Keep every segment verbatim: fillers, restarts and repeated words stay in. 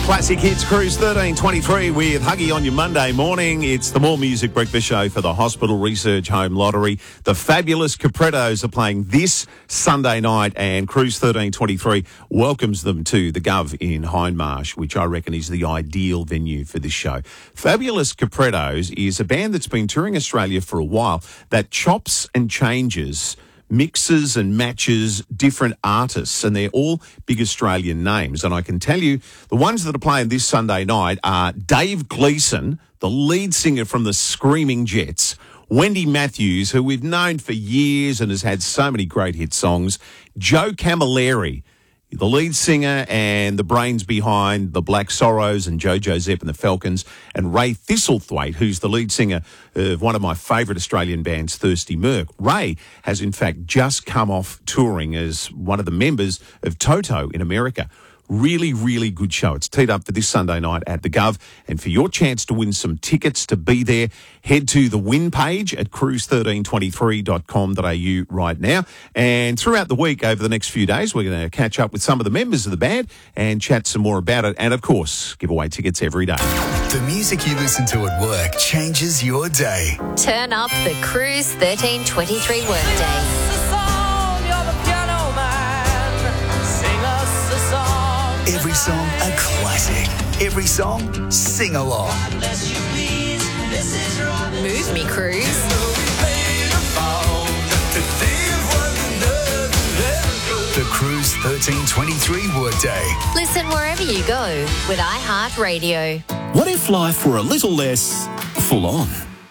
Classic Hits Cruise thirteen twenty-three with Huggy on your Monday morning. It's the More Music Breakfast Show for the Hospital Research Home Lottery. The fabulous Caprettos are playing this Sunday night, and Cruise thirteen twenty-three welcomes them to the Gov in Hindmarsh, which I reckon is the ideal venue for this show. Fabulous Caprettos is a band that's been touring Australia for a while that chops and changes, mixes and matches different artists, and they're all big Australian names. And I can tell you, the ones that are playing this Sunday night are Dave Gleeson, the lead singer from the Screaming Jets, Wendy Matthews, who we've known for years and has had so many great hit songs, Joe Camilleri, the lead singer and the brains behind the Black Sorrows and Jojo Zepp and the Falcons, and Ray Thistlethwaite, who's the lead singer of one of my favourite Australian bands, Thirsty Merc. Ray has, in fact, just come off touring as one of the members of Toto in America. Really, really good show. It's teed up for this Sunday night at the Gov. And for your chance to win some tickets to be there, head to the win page at cruise thirteen twenty-three dot com dot a u right now. And throughout the week, over the next few days, we're going to catch up with some of the members of the band and chat some more about it. And, of course, give away tickets every day. The music you listen to at work changes your day. Turn up the Cruise thirteen twenty-three workday. Every song a classic. Every song, sing along. Move me, Cruise. The Cruise thirteen twenty-three workday. Listen wherever you go with iHeartRadio. What if life were a little less full on?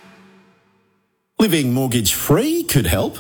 Living mortgage free could help.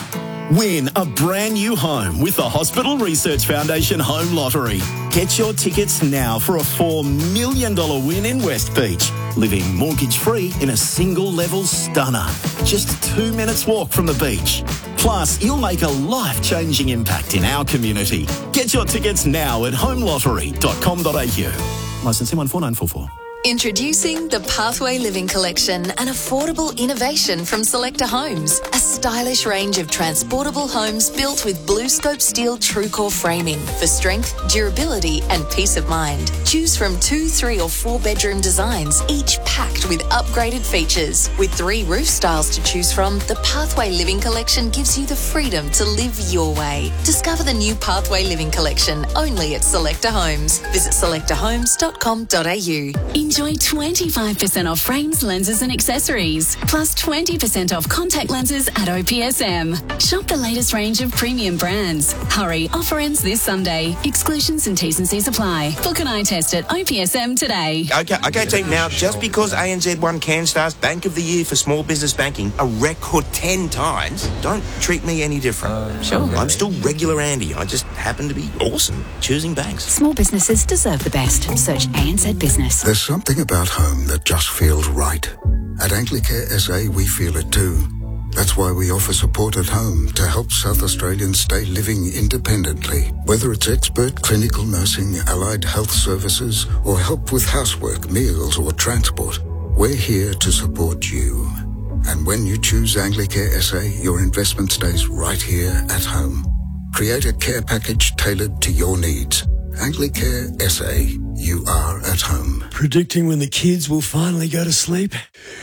Win a brand new home with the Hospital Research Foundation Home Lottery. Get your tickets now for a four million dollars win in West Beach. Living mortgage-free in a single-level stunner. Just two minutes walk from the beach. Plus, you'll make a life-changing impact in our community. Get your tickets now at home lottery dot com dot a u. Licence one four nine four four. Introducing the Pathway Living Collection, an affordable innovation from Selecta Homes. A stylish range of transportable homes built with BlueScope steel TrueCore framing for strength, durability and peace of mind. Choose from two, three or four bedroom designs, each packed with upgraded features. With three roof styles to choose from, the Pathway Living Collection gives you the freedom to live your way. Discover the new Pathway Living Collection only at Selecta Homes. Visit selecta homes dot com dot a u. Enjoy twenty-five percent off frames, lenses and accessories, plus twenty percent off contact lenses at O P S M. Shop the latest range of premium brands. Hurry, offer ends this Sunday. Exclusions and T's and C's apply. Book an eye test at O P S M today. Okay, okay, team. Now, just because A N Z won CanStar's Bank of the Year for small business banking a record ten times, don't treat me any different. Uh, sure. I'm still regular Andy. I just happen to be awesome choosing banks. Small businesses deserve the best. Search A N Z Business. There's something about home that just feels right. At Anglicare S A, we feel it too. That's why we offer support at home to help South Australians stay living independently. Whether it's expert clinical nursing, allied health services, or help with housework, meals, or transport, we're here to support you. And when you choose Anglicare S A, your investment stays right here at home. Create a care package tailored to your needs. Anglicare S A, you are at home. Predicting when the kids will finally go to sleep?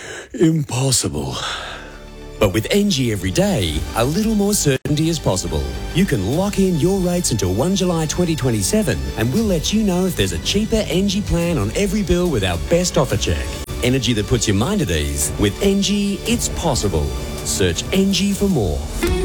Impossible. But with N G every day, a little more certainty is possible. You can lock in your rates until the first of July twenty twenty-seven, and we'll let you know if there's a cheaper N G plan on every bill with our best offer check. Energy that puts your mind at ease. With N G, it's possible. Search N G for more.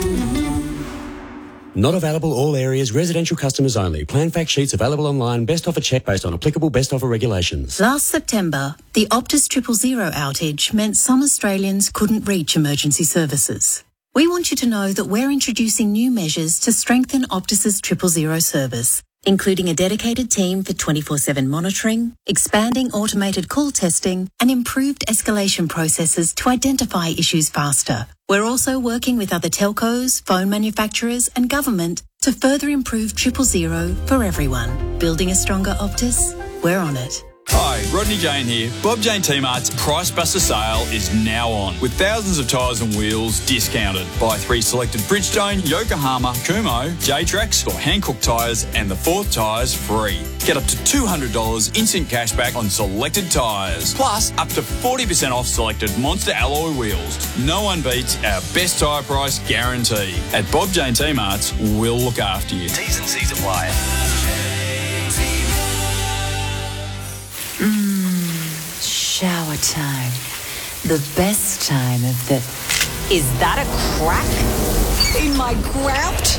Not available all areas, residential customers only. Plan fact sheets available online. Best offer check based on applicable best offer regulations. Last September, the Optus Triple Zero outage meant some Australians couldn't reach emergency services. We want you to know that we're introducing new measures to strengthen Optus's Triple Zero service, including a dedicated team for twenty-four seven monitoring, expanding automated call testing, and improved escalation processes to identify issues faster. We're also working with other telcos, phone manufacturers, and government to further improve Triple Zero for everyone. Building a stronger Optus? We're on it. Hi, Rodney Jane here. Bob Jane T-Mart's Price Buster sale is now on, with thousands of tyres and wheels discounted. Buy three selected Bridgestone, Yokohama, Kumho, J-Trax or Hankook tyres and the fourth tyres free. Get up to two hundred dollars instant cash back on selected tyres. Plus, up to forty percent off selected Monster alloy wheels. No one beats our best tyre price guarantee. At Bob Jane T-Mart's, we'll look after you. T's and C's apply. Mmm, shower time. The best time of the... Is that a crack in my grout?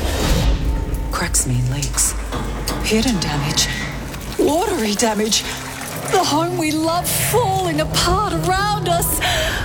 Cracks mean leaks. Hidden damage. Watery damage. The home we love falling apart around us.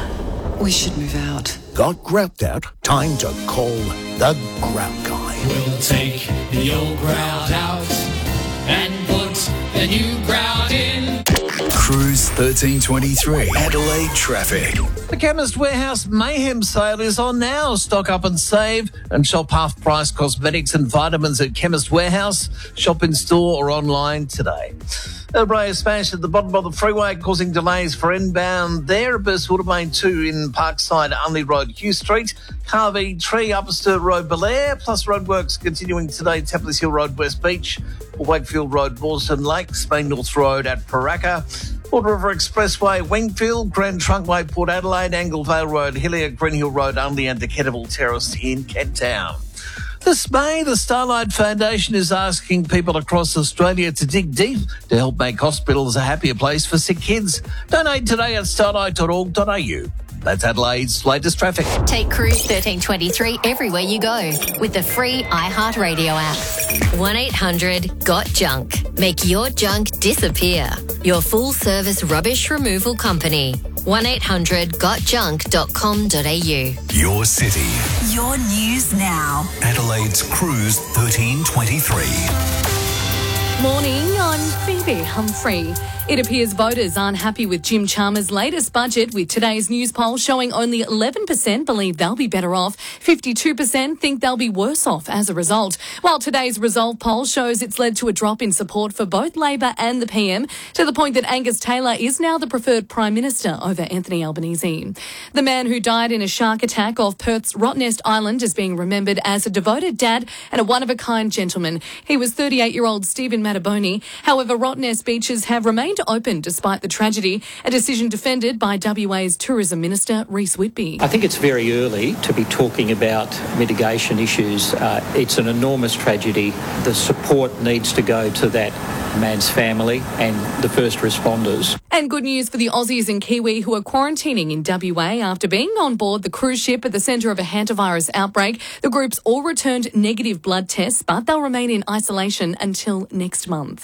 We should move out. Got grout out? Time to call the Grout Guy. We'll take the old grout out and put the new grout in. Cruise thirteen twenty-three. Adelaide traffic. The Chemist Warehouse Mayhem sale is on now. Stock up and save and shop half-price cosmetics and vitamins at Chemist Warehouse. Shop in store or online today. A brain smash at the bottom of the freeway causing delays for inbound there. Burst Watermain two in Parkside, Unley Road, Hugh Street. Carvey Tree, Upper Sturt Road, Belair. Plus roadworks continuing today, Templars Hill Road, West Beach. Wakefield Road, Borston Lake. Spain North Road at Paraka. Port River Expressway, Wingfield. Grand Trunkway, Port Adelaide. Angle Vale Road, Hillier. Green Hill Road, Unley and Decatable Terrace in Kent Town. This May, the Starlight Foundation is asking people across Australia to dig deep to help make hospitals a happier place for sick kids. Donate today at starlight dot org dot a u. That's Adelaide's latest traffic. Take Cruise thirteen twenty-three everywhere you go with the free iHeartRadio app. one eight hundred got junk. Make your junk disappear. Your full-service rubbish removal company. one eight hundred got junk dot com dot a u. Your city. Your news now. Adelaide's Cruise thirteen twenty-three. Morning, I'm Phoebe Humphrey. It appears voters aren't happy with Jim Chalmers' latest budget, with today's news poll showing only eleven percent believe they'll be better off, fifty-two percent think they'll be worse off as a result. While today's Resolve poll shows it's led to a drop in support for both Labor and the P M, to the point that Angus Taylor is now the preferred Prime Minister over Anthony Albanese. The man who died in a shark attack off Perth's Rottnest Island is being remembered as a devoted dad and a one-of-a-kind gentleman. He was thirty-eight-year-old Stephen Mataboni. However, Rottnest beaches have remained open despite the tragedy, a decision defended by W A's Tourism Minister Rhys Whitby. I think it's very early to be talking about mitigation issues. Uh, it's an enormous tragedy. The support needs to go to that man's family and the first responders. And good news for the Aussies and Kiwi who are quarantining in W A after being on board the cruise ship at the centre of a hantavirus outbreak. The groups all returned negative blood tests, but they'll remain in isolation until next month.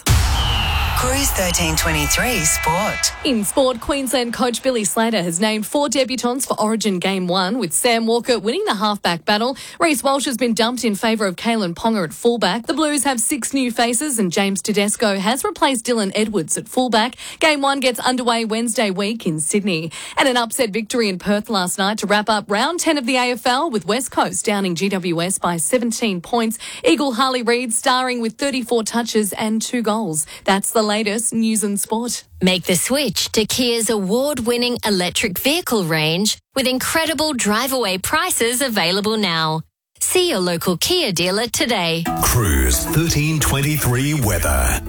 Cruise thirteen twenty-three Sport. In sport, Queensland coach Billy Slater has named four debutants for Origin Game one, with Sam Walker winning the halfback battle. Reece Walsh has been dumped in favour of Kalen Ponga at fullback. The Blues have six new faces and James Tedesco has replaced Dylan Edwards at fullback. Game one gets underway Wednesday week in Sydney. And an upset victory in Perth last night to wrap up round ten of the A F L, with West Coast downing G W S by seventeen points. Eagle Harley Reid starring with thirty-four touches and two goals. That's the latest news and sport. Make the switch to Kia's award-winning electric vehicle range with incredible drive-away prices available now. See your local Kia dealer today. Cruise thirteen twenty-three weather.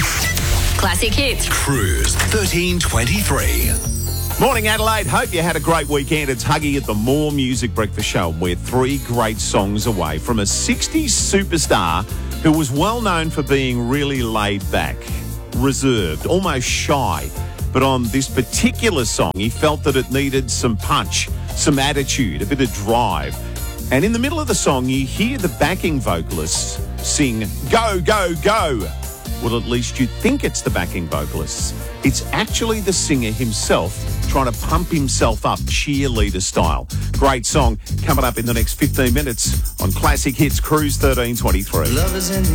Classic hits. Cruise thirteen twenty-three. Morning, Adelaide. Hope you had a great weekend. It's Huggy at the More Music Breakfast Show. We're three great songs away from a sixties superstar who was well known for being really laid back, reserved, almost shy. But on this particular song, he felt that it needed some punch, some attitude, a bit of drive. And in the middle of the song, you hear the backing vocalists sing, "Go, go, go." Well, at least you think it's the backing vocalists. It's actually the singer himself trying to pump himself up cheerleader style. Great song coming up in the next fifteen minutes on Classic Hits Cruise thirteen twenty-three. Love is in the